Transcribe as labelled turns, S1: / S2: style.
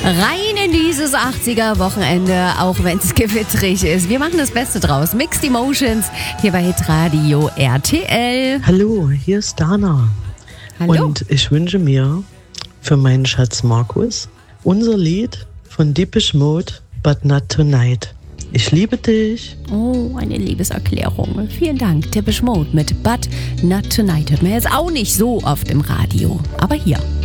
S1: Rein in dieses 80er-Wochenende, auch wenn es gewittrig ist. Wir machen das Beste draus. Mixed Emotions hier bei Hitradio RTL.
S2: Hallo, hier ist Dana.
S1: Hallo.
S2: Und ich wünsche mir für meinen Schatz Markus unser Lied von Depeche Mode, But Not Tonight. Ich liebe dich.
S1: Oh, eine Liebeserklärung. Vielen Dank. Depeche Mode mit But Not Tonight hört man jetzt auch nicht so oft im Radio. Aber hier.